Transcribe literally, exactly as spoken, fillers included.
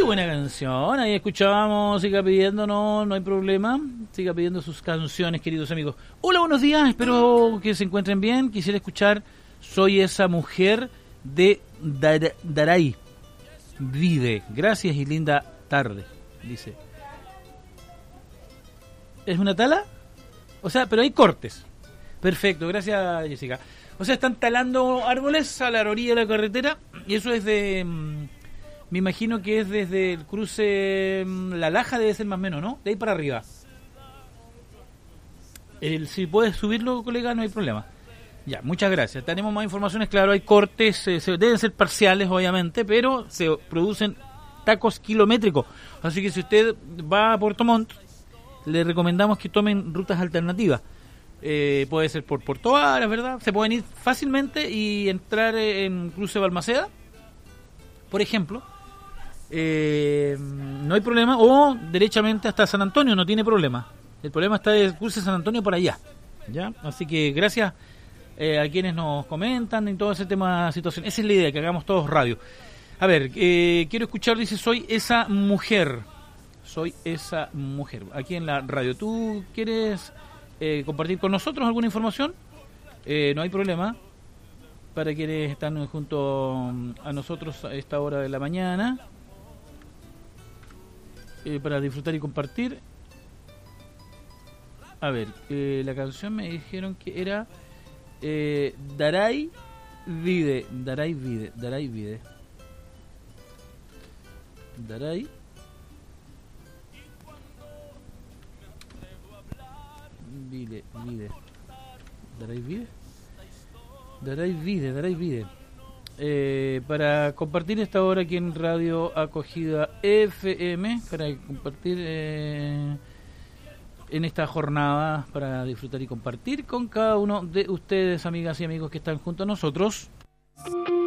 buena canción. Ahí escuchábamos, siga pidiéndonos, no hay problema. Siga pidiendo sus canciones, queridos amigos. Hola, buenos días, espero que se encuentren bien. Quisiera escuchar Soy esa mujer de Dar- Daray. Vive. Gracias y linda tarde, dice. ¿Es una tala? O sea, pero hay cortes. Perfecto, gracias, Jessica. O sea, están talando árboles a la orilla de la carretera y eso es de... Me imagino que es desde el cruce La Laja, debe ser más o menos, ¿no? De ahí para arriba. El, si puedes subirlo, colega, no hay problema. Ya, muchas gracias. Tenemos más informaciones, claro, hay cortes, eh, se, deben ser parciales, obviamente, pero se producen tacos kilométricos. Así que si usted va a Puerto Montt, le recomendamos que tomen rutas alternativas. Eh, puede ser por Puerto Varas, ¿verdad? Se pueden ir fácilmente y entrar en cruce Balmaceda, por ejemplo. Eh, no hay problema, o derechamente hasta San Antonio, no tiene problema. El problema está del cruce San Antonio por allá, ¿ya? Así que gracias eh, a quienes nos comentan en todo ese tema, situación. Esa es la idea, que hagamos todos radio. A ver, eh, quiero escuchar, dice, soy esa mujer. Soy esa mujer. Aquí en la radio. ¿Tú quieres eh, compartir con nosotros alguna información? Eh, no hay problema. Para quienes están junto a nosotros a esta hora de la mañana. Eh, para disfrutar y compartir. A ver, eh, la canción me dijeron que era eh, Daray Vide, Daray Vide, Daray Vide, Daray Vide, Vide, Daray Vide, Daray Vide, Daray Vide. Eh, para compartir esta hora aquí en Radio Acogida F M, para compartir eh, en esta jornada, para disfrutar y compartir con cada uno de ustedes, amigas y amigos que están junto a nosotros.